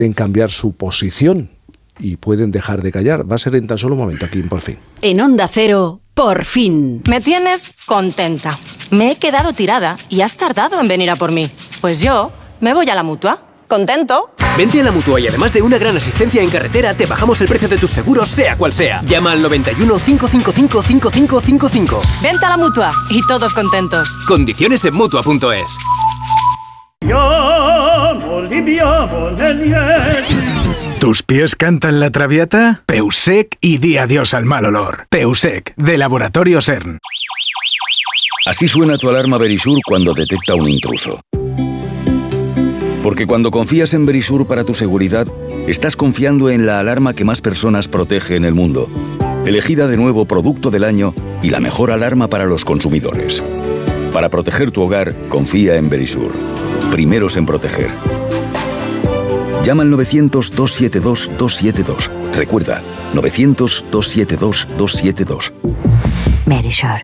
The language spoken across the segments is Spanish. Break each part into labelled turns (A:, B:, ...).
A: en cambiar su posición y pueden dejar de callar. Va a ser en tan solo un momento aquí en Por Fin.
B: En Onda Cero, Por Fin.
C: Me tienes contenta. Me he quedado tirada y has tardado en venir a por mí. Pues yo me voy a la Mutua. ¿Contento?
D: Vente a la Mutua y además de una gran asistencia en carretera, te bajamos el precio de tus seguros, sea cual sea. Llama al 91 555 5555.
C: Vente a la Mutua y todos contentos.
D: Condiciones en Mutua.es.
E: ¿Tus pies cantan la Traviata? Peusec y di adiós al mal olor. Peusec, de Laboratorios ERN.
F: Así suena tu alarma Verisur cuando detecta un intruso. Porque cuando confías en Verisur para tu seguridad, estás confiando en la alarma que más personas protege en el mundo. Elegida de nuevo Producto del Año y la mejor alarma para los consumidores. Para proteger tu hogar, confía en Verisur. Primeros en proteger. Llama al 900-272-272. Recuerda, 900-272-272.
B: Verisur.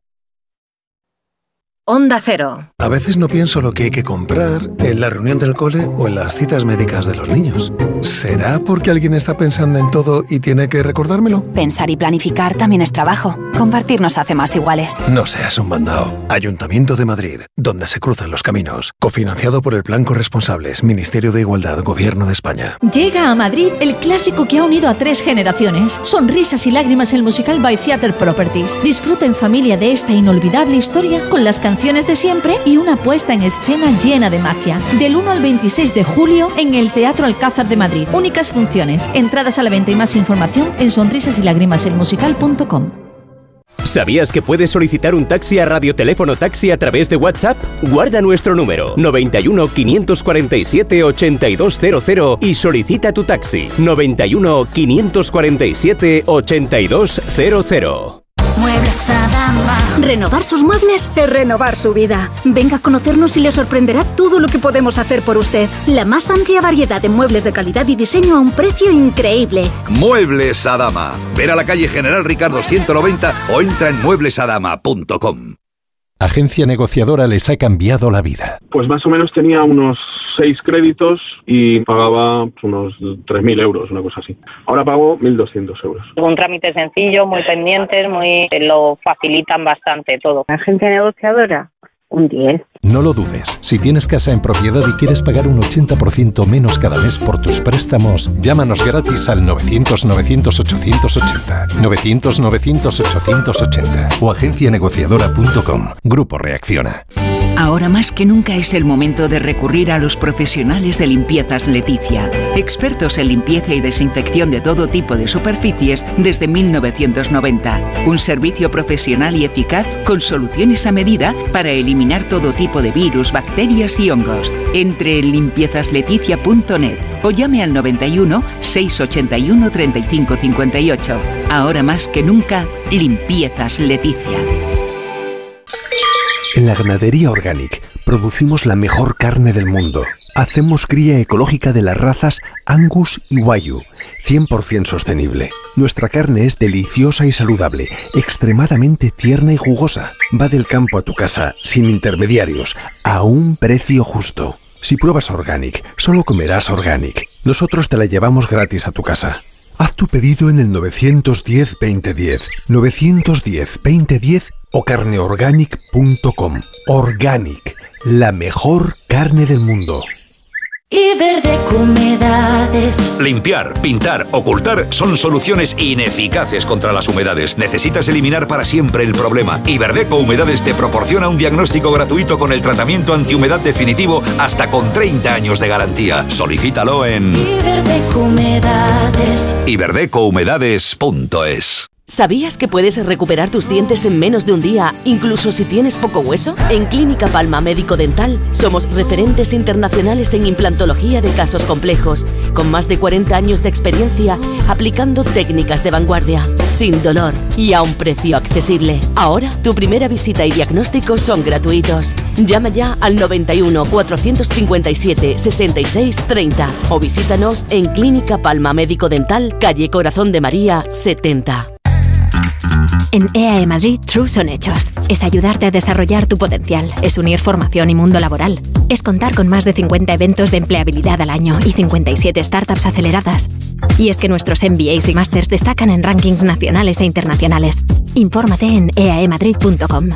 C: Onda Cero.
G: A veces no pienso lo que hay que comprar en la reunión del cole o en las citas médicas de los niños. ¿Será porque alguien está pensando en todo y tiene que recordármelo?
B: Pensar y planificar también es trabajo. Compartir nos hace más iguales.
G: No seas un mandao. Ayuntamiento de Madrid, donde se cruzan los caminos. Cofinanciado por el Plan Corresponsables, Ministerio de Igualdad, Gobierno de España.
H: Llega a Madrid el clásico que ha unido a 3 generaciones. Sonrisas y lágrimas, el musical by Theatre Properties. Disfruta en familia de esta inolvidable historia con las canciones de siempre y una puesta en escena llena de magia. Del 1 al 26 de julio en el Teatro Alcázar de Madrid. Únicas funciones. Entradas a la venta y más información en sonrisasylágrimaselmusical.com.
I: ¿Sabías que puedes solicitar un taxi a Radioteléfono Taxi a través de WhatsApp? Guarda nuestro número 91 547 8200 y solicita tu taxi 91 547 8200.
H: Muebles Adama. Renovar sus muebles es renovar su vida. Venga a conocernos y le sorprenderá todo lo que podemos hacer por usted. La más amplia variedad de muebles de calidad y diseño a un precio increíble.
J: Muebles Adama. Ver a la calle General Ricardo 190 o entra en mueblesadama.com.
K: Agencia Negociadora les ha cambiado la vida.
L: Pues más o menos tenía unos 6 créditos y pagaba unos 3.000 euros, una cosa así. Ahora pago 1.200 euros.
M: Un trámite sencillo, muy pendientes, lo facilitan bastante todo.
N: Agencia Negociadora, un 10.
K: No lo dudes. Si tienes casa en propiedad y quieres pagar un 80% menos cada mes por tus préstamos, llámanos gratis al 900-900-880. 900-900-880 o agencianegociadora.com. Grupo Reacciona.
O: Ahora más que nunca es el momento de recurrir a los profesionales de Limpiezas Leticia. Expertos en limpieza y desinfección de todo tipo de superficies desde 1990. Un servicio profesional y eficaz con soluciones a medida para eliminar todo tipo de virus, bacterias y hongos. Entre en limpiezasLeticia.net o llame al 91 681 35 58. Ahora más que nunca, Limpiezas Leticia.
P: En la Ganadería Organic producimos la mejor carne del mundo. Hacemos cría ecológica de las razas Angus y Wagyu, 100% sostenible. Nuestra carne es deliciosa y saludable, extremadamente tierna y jugosa. Va del campo a tu casa, sin intermediarios, a un precio justo. Si pruebas Organic, solo comerás Organic. Nosotros te la llevamos gratis a tu casa. Haz tu pedido en el 910-2010, 910-2010 o carneorganic.com. Organic, la mejor carne del mundo.
H: Iberdeco Humedades.
J: Limpiar, pintar, ocultar son soluciones ineficaces contra las humedades. Necesitas eliminar para siempre el problema. Iberdeco Humedades te proporciona un diagnóstico gratuito con el tratamiento antihumedad definitivo hasta con 30 años de garantía. Solicítalo en
H: Iberdeco Humedades.
J: iberdecohumedades.es.
B: ¿Sabías que puedes recuperar tus dientes en menos de un día, incluso si tienes poco hueso? En Clínica Palma Médico Dental somos referentes internacionales en implantología de casos complejos, con más de 40 años de experiencia aplicando técnicas de vanguardia, sin dolor y a un precio accesible. Ahora, tu primera visita y diagnóstico son gratuitos. Llama ya al 91 457 66 30 o visítanos en Clínica Palma Médico Dental, calle Corazón de María 70.
Q: En EAE Madrid, True son hechos. Es ayudarte a desarrollar tu potencial. Es unir formación y mundo laboral. Es contar con más de 50 eventos de empleabilidad al año y 57 startups aceleradas. Y es que nuestros MBAs y Masters destacan en rankings nacionales e internacionales. Infórmate en eaemadrid.com.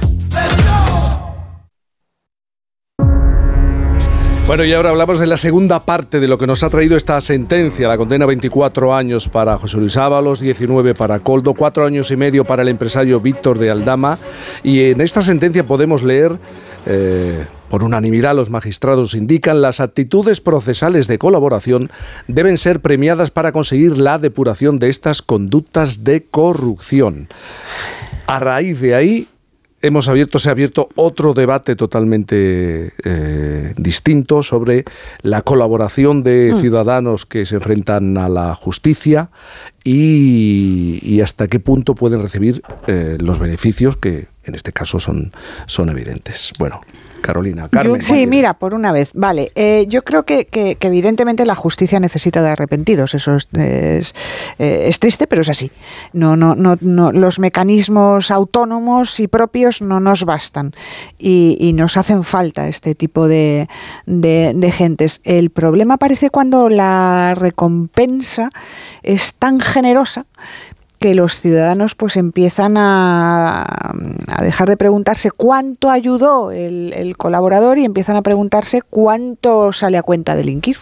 A: Bueno, y ahora hablamos de la segunda parte de lo que nos ha traído esta sentencia. La condena 24 años para José Luis Ábalos, 19 para Koldo, 4 años y medio para el empresario Víctor de Aldama. Y en esta sentencia podemos leer, por unanimidad los magistrados indican, las actitudes procesales de colaboración deben ser premiadas para conseguir la depuración de estas conductas de corrupción. A raíz de ahí se ha abierto otro debate totalmente distinto sobre la colaboración de ciudadanos que se enfrentan a la justicia y hasta qué punto pueden recibir los beneficios que en este caso son evidentes. Bueno, Carolina, Carmen.
R: Sí, mira, por una vez. Vale, yo creo que evidentemente la justicia necesita de arrepentidos. Eso es triste, pero es así. No, los mecanismos autónomos y propios no nos bastan y nos hacen falta este tipo de gentes. El problema aparece cuando la recompensa es tan generosa que los ciudadanos pues empiezan a dejar de preguntarse cuánto ayudó el colaborador y empiezan a preguntarse cuánto sale a cuenta delinquir.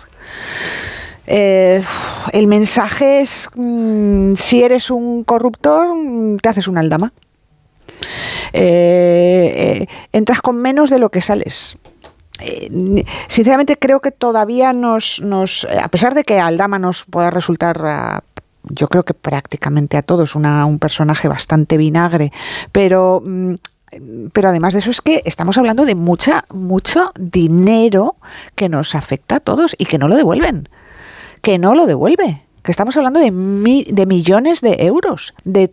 R: El mensaje es, si eres un corruptor, te haces un Aldama. Entras con menos de lo que sales. Sinceramente creo que todavía a pesar de que Aldama nos pueda resultar yo creo que prácticamente a todos un personaje bastante vinagre, pero además de eso es que estamos hablando de mucho dinero que nos afecta a todos y que no lo devuelven, que estamos hablando de millones de euros, de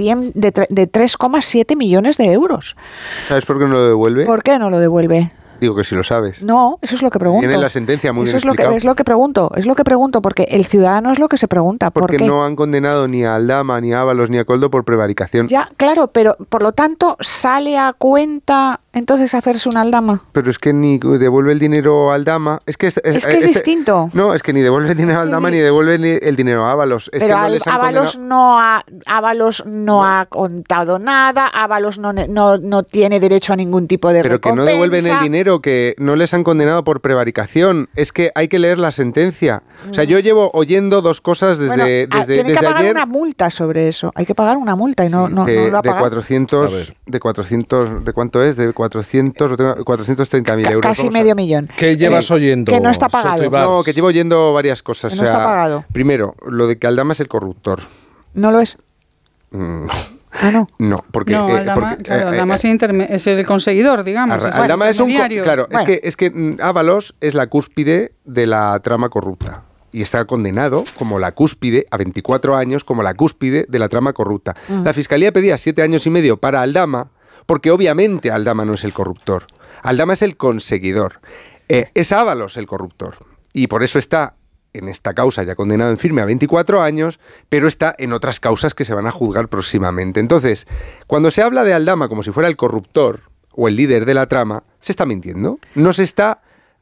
R: 3,7 millones de euros.
S: ¿Sabes por qué no lo devuelve?
R: ¿Por qué no lo devuelve?
S: Digo que si lo sabes.
R: No, eso es lo que pregunto.
S: Tiene la sentencia muy bien
R: explicado. Es lo que pregunto, porque el ciudadano es lo que se pregunta.
S: Porque no han condenado ni a Aldama, ni a Ábalos, ni a Koldo por prevaricación.
R: Ya, claro, pero por lo tanto sale a cuenta entonces hacerse un Aldama.
S: Pero es que ni devuelve el dinero a Aldama. Es que es
R: distinto.
S: No, es que ni devuelve el dinero a Aldama ni devuelve el dinero a Ábalos.
R: Pero Ábalos no ha contado nada, Ábalos no tiene derecho a ningún tipo de recompensa.
S: Pero que no devuelven el dinero, que no les han condenado por prevaricación. Es que hay que leer la sentencia. O sea, yo llevo oyendo dos cosas desde ayer.
R: Tiene que pagar una multa sobre eso. Hay que pagar una multa y no lo ha pagado.
S: ¿De cuánto es? De 430.000 euros.
R: Casi medio millón.
A: ¿Qué llevas oyendo?
R: Que no está pagado.
S: No, que llevo oyendo varias cosas.
R: Que no está pagado.
S: Primero, lo de que Aldama es el corruptor.
R: ¿No lo es? Ah, no.
S: No, porque
T: Aldama es el conseguidor, digamos.
S: Aldama es claro,
R: bueno.
S: es que Ábalos es la cúspide de la trama corrupta. Y está condenado como la cúspide, a 24 años, como la cúspide de la trama corrupta. La Fiscalía pedía 7 años y medio para Aldama, porque obviamente Aldama no es el corruptor. Aldama es el conseguidor. Es Ábalos el corruptor. Y por eso está en esta causa ya condenado en firme a 24 años, pero está en otras causas que se van a juzgar próximamente. Entonces, cuando se habla de Aldama como si fuera el corruptor o el líder de la trama, se está mintiendo. No se está,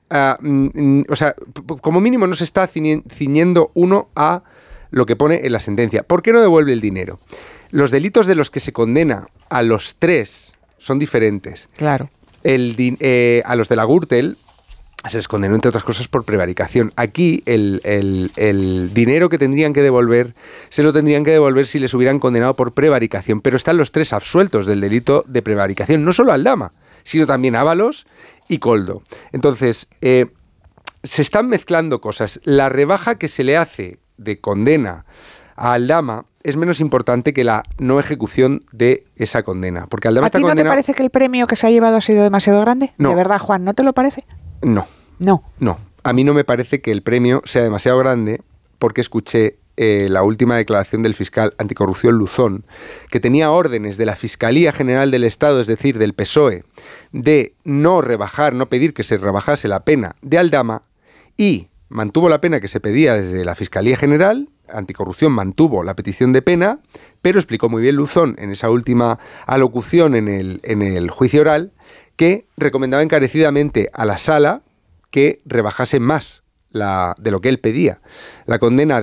S: como mínimo no se está ciñendo uno a lo que pone en la sentencia. ¿Por qué no devuelve el dinero? Los delitos de los que se condena a los 3 son diferentes.
R: Claro.
S: A los de la Gürtel se les condenó, entre otras cosas, por prevaricación. Aquí el dinero que tendrían que devolver, se lo tendrían que devolver si les hubieran condenado por prevaricación. Pero están los 3 absueltos del delito de prevaricación. No solo Aldama, sino también Ábalos y Koldo. Entonces, se están mezclando cosas. La rebaja que se le hace de condena a Aldama es menos importante que la no ejecución de esa condena. Porque Aldama está condenado.
R: ¿A ti no te parece que el premio que se ha llevado ha sido demasiado grande?
S: No.
R: De verdad, Juan, ¿no te lo parece?
S: No. A mí no me parece que el premio sea demasiado grande, porque escuché la última declaración del fiscal anticorrupción Luzón, que tenía órdenes de la Fiscalía General del Estado, es decir, del PSOE, de no pedir que se rebajase la pena de Aldama, y mantuvo la pena que se pedía desde la Fiscalía General Anticorrupción mantuvo la petición de pena, pero explicó muy bien Luzón en esa última alocución en el juicio oral que recomendaba encarecidamente a la Sala que rebajase más de lo que él pedía. La condena